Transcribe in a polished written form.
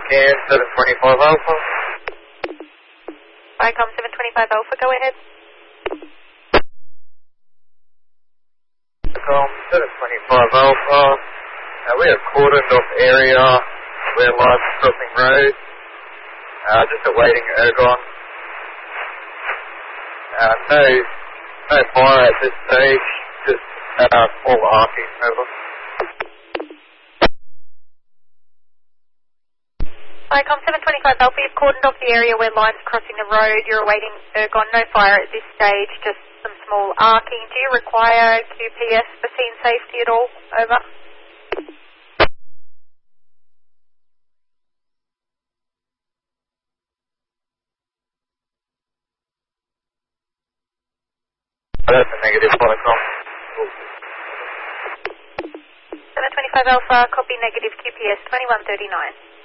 Scan 725 Alpha. Vicom 725 Alpha, go ahead. Vicom 725 Alpha. We have cordoned off area where line's crossing road. Just awaiting ergon. No fire at this stage. Just all arcing over. Vicom 725 Alpha, you've cordoned off the area where lines crossing the road. You're awaiting ergon. No fire at this stage, just some small arcing. Do you require QPS for scene safety at all? Over. That's a negative, Vicom. 725 Alpha, copy negative QPS 2139.